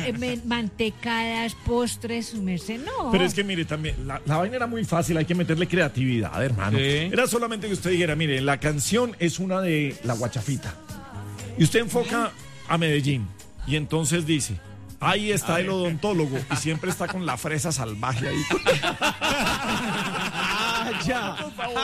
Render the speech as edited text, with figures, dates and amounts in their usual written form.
mantecadas, postres, su merced, no. Pero es que mire, también, la vaina era muy fácil, hay que meterle creatividad, hermano. Sí. Era solamente que usted dijera, mire, la canción es una de La Guachafita. Y usted enfoca a Medellín. Y entonces dice, ahí está el odontólogo. Y siempre está con la fresa salvaje ahí. Ya.